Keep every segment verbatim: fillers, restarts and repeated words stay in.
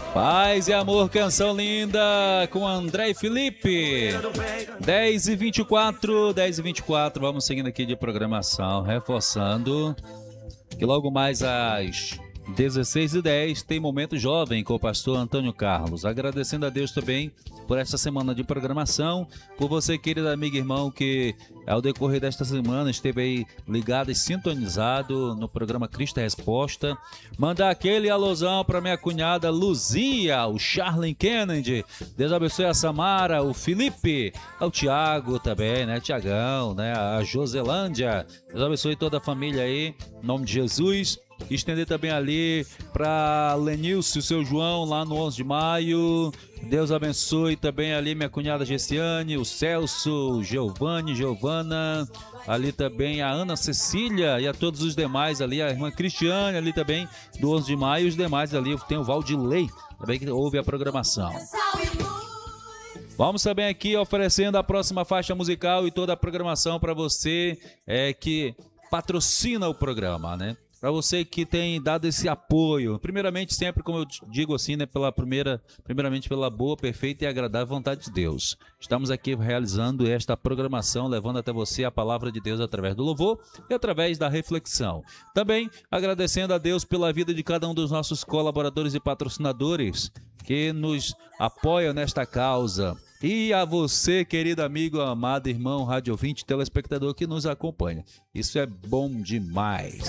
Paz e Amor, canção linda com André e Felipe. dez e vinte e quatro, dez e vinte e quatro, vamos seguindo aqui de programação, reforçando que logo mais às dezesseis e dez tem Momento Jovem com o pastor Antônio Carlos. Agradecendo a Deus também por esta semana de programação, por você, querido amigo e irmão, que ao decorrer desta semana esteve aí ligado e sintonizado no programa Cristo é Resposta. Mandar aquele alusão para minha cunhada Luzia, o Charlene Kennedy. Deus abençoe a Samara, o Felipe, o Tiago também, né? Tiagão, né? A Joselândia. Deus abençoe toda a família aí, em nome de Jesus. Estender também ali para Lenilson, o seu João, lá no onze de maio. Deus abençoe também ali minha cunhada Gessiane, o Celso, o Giovanni, Giovana, ali também a Ana Cecília e a todos os demais ali, a irmã Cristiane ali também, do onze de maio, e os demais ali, tem o Valdilei também que ouve a programação. Vamos também aqui oferecendo a próxima faixa musical e toda a programação para você é, que patrocina o programa, né? Para você que tem dado esse apoio, primeiramente sempre, como eu digo assim, né, pela primeira, primeiramente pela boa, perfeita e agradável vontade de Deus. Estamos aqui realizando esta programação, levando até você a palavra de Deus através do louvor e através da reflexão. Também agradecendo a Deus pela vida de cada um dos nossos colaboradores e patrocinadores que nos apoiam nesta causa. E a você, querido amigo, amado irmão, rádio ouvinte, telespectador que nos acompanha. Isso é bom demais.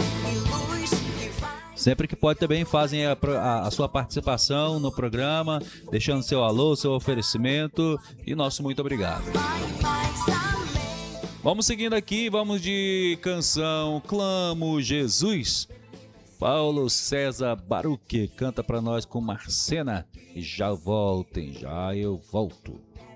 Sempre que pode também fazem a, a, a sua participação no programa, deixando seu alô, seu oferecimento e nosso muito obrigado. Vamos seguindo aqui, vamos de canção Clamo Jesus. Paulo César Baruque canta para nós com Marcena. E já voltem, já eu volto.